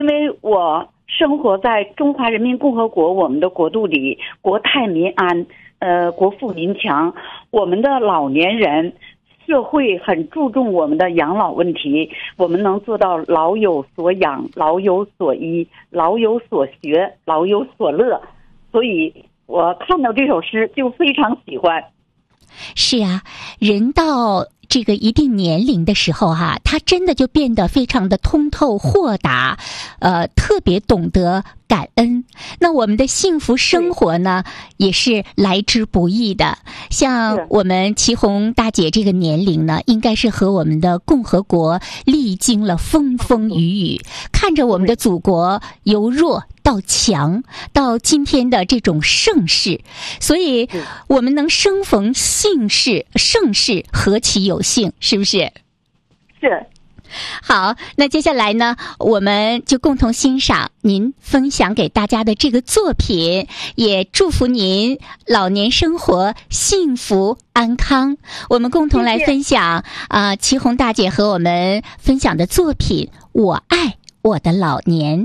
因为我生活在中华人民共和国，我们的国度里，国泰民安，国富民强。我们的老年人，社会很注重我们的养老问题，我们能做到老有所养、老有所依、老有所学、老有所乐。所以我看到这首诗就非常喜欢。 是啊，人到这个一定年龄的时候他真的就变得非常的通透豁达，特别懂得感恩。那我们的幸福生活呢，也是来之不易的。像我们祁红大姐这个年龄呢，应该是和我们的共和国历经了风风雨雨，看着我们的祖国由弱到强，到今天的这种盛世，所以我们能生逢盛世，何其有幸，是不是？ 是。 好，那接下来呢，我们就共同欣赏您分享给大家的这个作品，也祝福您老年生活幸福安康。我们共同来分享祁红大姐和我们分享的作品《我爱我的老年》。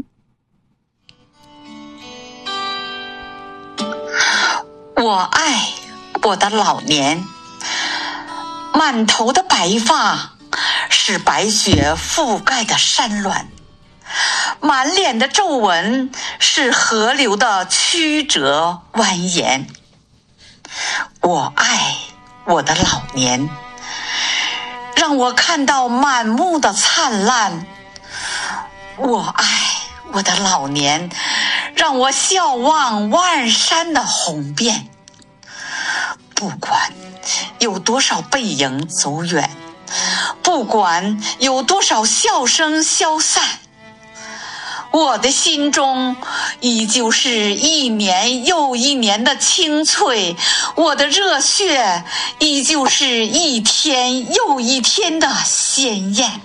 我爱我的老年，满头的白发是白雪覆盖的山峦，满脸的皱纹是河流的曲折蜿蜒。我爱我的老年，让我看到满目的灿烂。我爱我的老年，让我笑望万山的红遍。不管有多少背影走远，不管有多少笑声消散，我的心中依旧是一年又一年的清脆，我的热血依旧是一天又一天的鲜艳。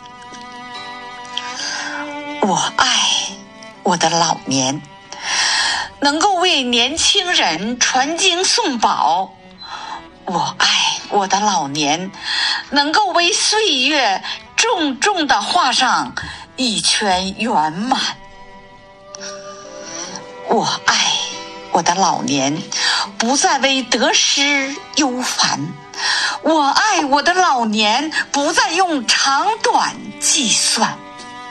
我爱我的老年，能够为年轻人传经送宝。我爱我的老年，能够为岁月重重地画上一圈圆满。我爱我的老年，不再为得失忧烦。我爱我的老年，不再用长短计算。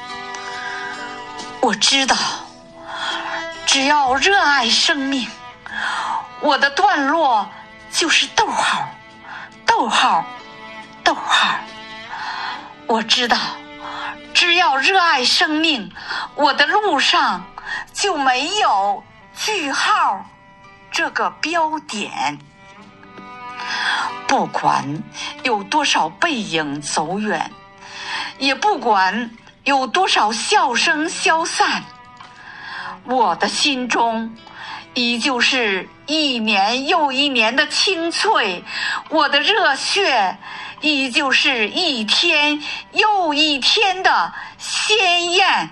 我知道，只要热爱生命，我的段落就是逗号，逗号，逗号。我知道，只要热爱生命，我的路上就没有句号这个标点。不管有多少背影走远，也不管有多少笑声消散，我的心中依旧是一年又一年的清脆，我的热血依旧是一天又一天的鲜艳。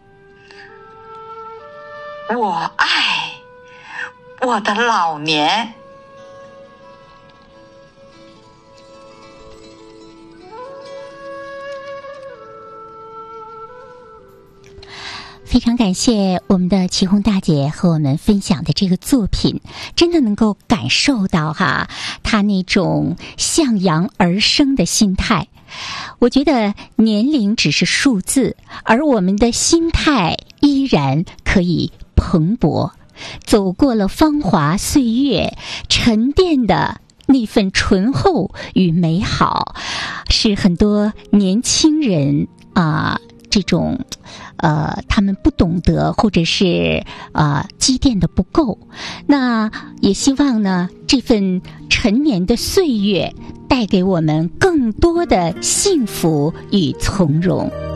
我爱我的老年。 非常感谢我们的祁红大姐和我们分享的这个作品，真的能够感受到她那种向阳而生的心态。我觉得年龄只是数字，而我们的心态依然可以蓬勃。走过了芳华岁月，沉淀的那份醇厚与美好，是很多年轻人这种他们不懂得，或者是积淀的不够。那也希望呢，这份陈年的岁月带给我们更多的幸福与从容。